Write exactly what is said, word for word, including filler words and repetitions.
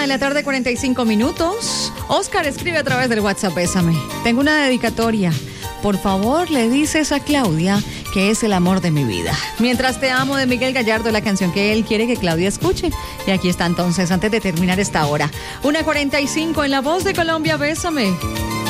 de la tarde, cuarenta y cinco minutos. Oscar escribe a través del WhatsApp, Bésame. Tengo una dedicatoria. Por favor, le dices a Claudia que es el amor de mi vida. Mientras te amo, de Miguel Gallardo, la canción que él quiere que Claudia escuche. Y aquí está entonces, antes de terminar esta hora. una cuarenta y cinco en La Voz de Colombia, Bésame.